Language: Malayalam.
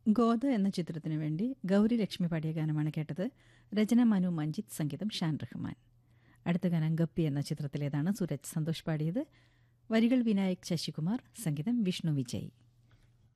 ഗോദ എന്ന ചിത്രത്തിനു വേണ്ടി ഗൗരി ലക്ഷ്മി പാടിയ ഗാനമാണ് കേട്ടത്. രചന മനു മഞ്ജിത്ത്, സംഗീതം ഷാൻ റഹ്മാൻ. അടുത്ത ഗാനം ഗപ്പി എന്ന ചിത്രത്തിലേതാണ്. സൂരജ് സന്തോഷ് പാടിയത്. വരികൾ വിനായക് ശശികുമാർ, സംഗീതം വിഷ്ണു വിജയ്.